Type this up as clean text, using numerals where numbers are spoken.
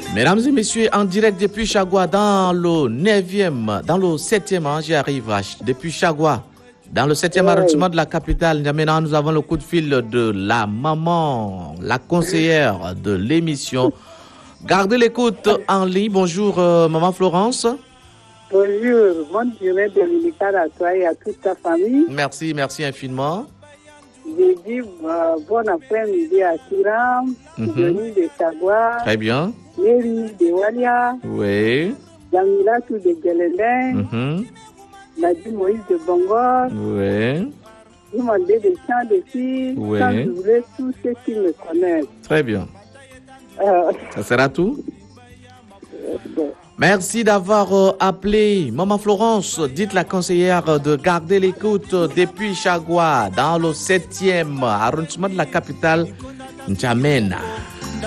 Mesdames et messieurs, en direct depuis Chagua, dans le 9e, dans le 7e, j'y arrive, depuis Chagua, dans le 7e arrondissement de la capitale. Maintenant, nous avons le coup de fil de la maman, la conseillère de l'émission. Gardez l'écoute en ligne. Bonjour, maman Florence. Bonjour, bonne journée dominicale à toi et à toute ta famille. Merci, merci infiniment. Je dis bon après-midi à Kiram, Denis de Chagua. Très bien. Mary de Walia. Oui. Jamila tout de Gelendin. Nadi Moïse de Bongor. Oui. Demandé de chants de filles. Oui. Quand je voulais tous ceux qui me connaissent. Très bien. Ça sera tout? Merci d'avoir appelé Maman Florence. Dites la conseillère de garder l'écoute depuis Chagua, dans le 7e arrondissement de la capitale, N'Djamena.